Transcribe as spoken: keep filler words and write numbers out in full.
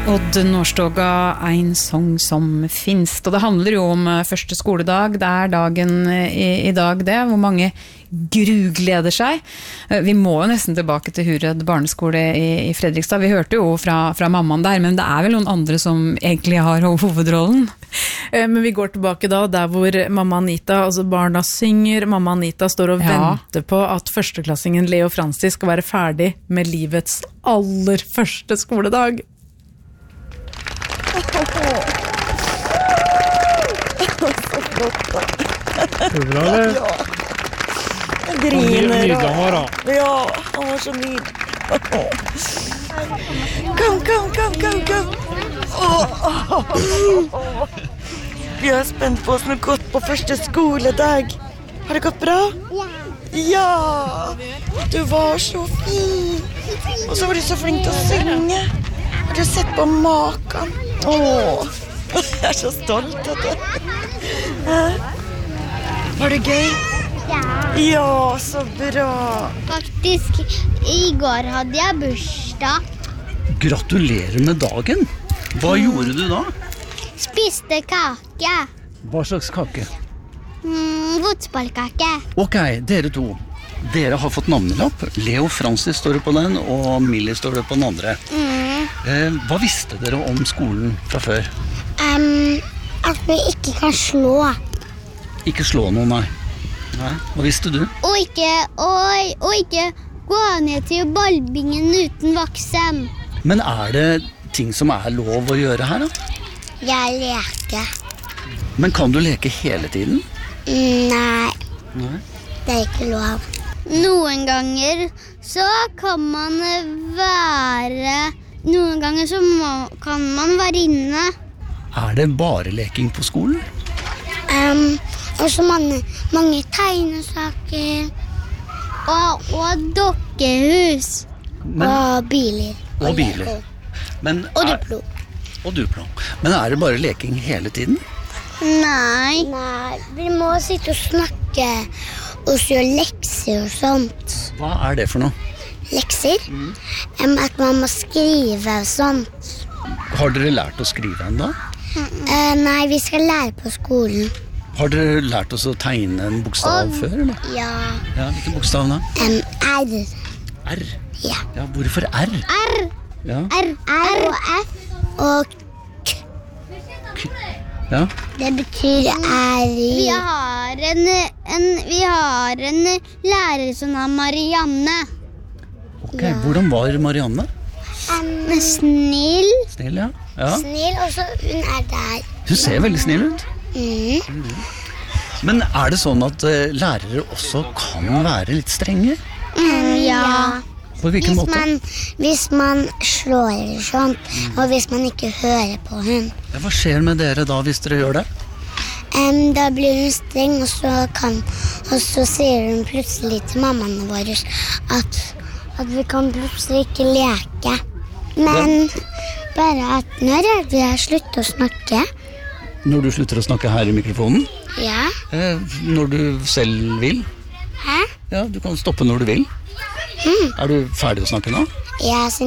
Odd Nordstoga, en sång som finst. Og det handler jo om første skoledag. Det er dagen i, i dag det, hvor mange grugleder seg. Vi må jo nesten tilbake til Hurød barneskole i, i Fredrikstad. Vi hørte jo fra, fra mammaen der, men det er vel noen andre som egentlig har hovedrollen. Men vi går tilbake da, der hvor mamma Anita, altså barna synger, mamma Anita står og ja. venter på at førsteklassingen Leo Francis skal være ferdig med livets aller første skoledag. Det är bra, eller? Ja. Jag griner. Ja, ja, han var så nyd. Kom, kom, kom, kom, kom. Vi har spänt på oss något gott på första skoledag. Har det gått bra? Ja. Ja, du var så fin. Och så var du så flink att synge. Har du sett på maken? Åh, jag är så stolt av det. Var det gøy? Ja. Ja, så bra. Faktisk, igår hade jag bursdag. Gratulerer med dagen. Hva mm. gjorde du da? Spiste kake. Hva slags kake? Mm, fotballkake. Ok, dere to. Dere har fått navnelapp. Leo Francis står det på den, og Millie står det på den andre. Mm. Eh, hva visste dere om skolen fra før? Um, at vi ikke kan slå. Ikke slå noen, nei. Nei, hva visste du? Og ikke, og, og ikke gå ned til ballbingen uten voksen. Men er det ting som er lov å gjøre her, da? Jeg leker. Men kan du leke hele tiden? Nei. Nei. Det er ikke lov. Noen ganger så kan man være... Noen ganger så må, kan man være inne. Er det bare leking på skolen? Um, og så mange, mange tegnesaker. Og, og dokkehus. Men, og biler. Og, og biler. Men og er, Duplo. Og Duplo. Men er det bare leking hele tiden? Nei. Nei, vi må sitte og snakke og gjøre lekser og sånt. Hva er det for noe? Lekser? Mm. Um, at man må skrive og sånt. Har dere lært å skrive enda? Mm. Uh, nei, vi skal lære på skolen. Har dere lært oss å tegne en bokstav og, før, eller? Ja. Ja, hvilken bokstav da? Um, R. R? Ja. Ja, hvorfor R? R. Ja. R. R og F og K. K. Ja. Det betyr R. Vi har en, en, vi har en lærer som er Marianne. Ok, ja. Hvordan var Marianne? Um, snill. Snill, ja. ja. Snill, og så hun er der. Hun ser veldig snill ut. Mm. Mm. Men er det sånn at uh, lærere også kan være litt strenge? Mm, ja. På hvilken hvis måte? Man, hvis man slår eller sånt, mm. og hvis man ikke hører på hun. Ja, hva skjer med dere da hvis dere gjør det? Um, da blir hun streng, og så, kan, og så sier hun plutselig til mammaene våre at, at vi kan plutselig ikke leke. Men ja. bare at når vi har sluttet å snakke. Når du slutter å snakke her i mikrofonen? Ja. Eh, når du selv vil? Hæ? Ja, du kan stoppe når du vil. Mm. Er du ferdig å snakke nå? Ja,